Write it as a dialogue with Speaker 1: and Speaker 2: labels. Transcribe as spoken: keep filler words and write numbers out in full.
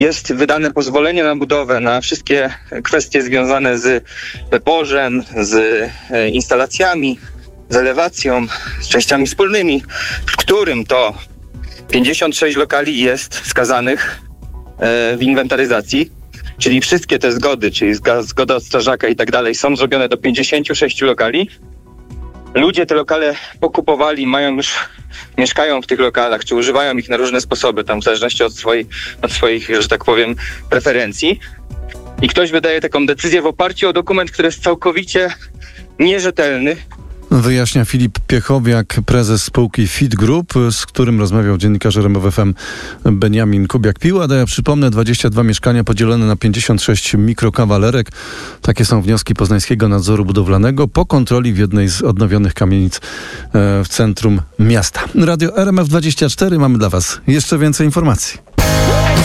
Speaker 1: Jest wydane pozwolenie na budowę, na wszystkie kwestie związane z beporzem, z instalacjami, z elewacją, z częściami wspólnymi, w którym to pięćdziesiąt sześć lokali jest wskazanych w inwentaryzacji, czyli wszystkie te zgody, czyli zgoda od strażaka i tak dalej, są zrobione do pięćdziesięciu sześciu lokali. Ludzie te lokale pokupowali, mają już, mieszkają w tych lokalach, czy używają ich na różne sposoby, tam w zależności od, swojej, od swoich, że tak powiem, preferencji. I ktoś wydaje taką decyzję w oparciu o dokument, który jest całkowicie nierzetelny.
Speaker 2: Wyjaśnia Filip Piechowiak, prezes spółki Fit Group, z którym rozmawiał dziennikarz R M F F M Beniamin Kubiak-Piłat. A ja przypomnę, dwadzieścia dwa mieszkania podzielone na pięćdziesiąt sześć mikrokawalerek. Takie są wnioski Poznańskiego Nadzoru Budowlanego po kontroli w jednej z odnowionych kamienic w centrum miasta. Radio R M F dwadzieścia cztery, mamy dla Was jeszcze więcej informacji.